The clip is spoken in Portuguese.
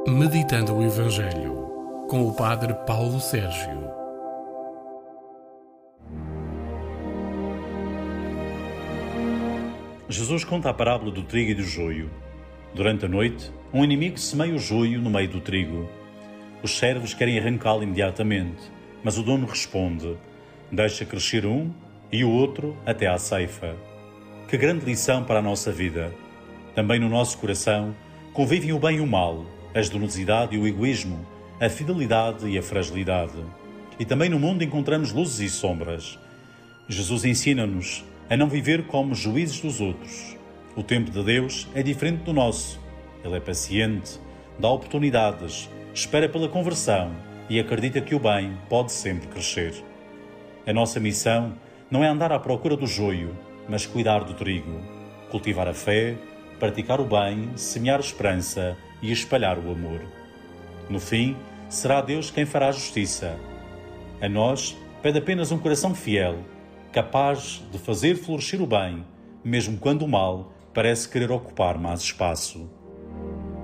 Meditando o Evangelho, com o Padre Paulo Sérgio. Jesus conta a parábola do trigo e do joio. Durante a noite, um inimigo semeia o joio no meio do trigo. Os servos querem arrancá-lo imediatamente, mas o dono responde: deixa crescer um e o outro até à ceifa. Que grande lição para a nossa vida! Também no nosso coração convivem o bem e o mal, a generosidade e o egoísmo, a fidelidade e a fragilidade. E também no mundo encontramos luzes e sombras. Jesus ensina-nos a não viver como juízes dos outros. O tempo de Deus é diferente do nosso. Ele é paciente, dá oportunidades, espera pela conversão e acredita que o bem pode sempre crescer. A nossa missão não é andar à procura do joio, mas cuidar do trigo, cultivar a fé, praticar o bem, semear esperança e espalhar o amor. No fim, será Deus quem fará a justiça. A nós, pede apenas um coração fiel, capaz de fazer florescer o bem, mesmo quando o mal parece querer ocupar mais espaço.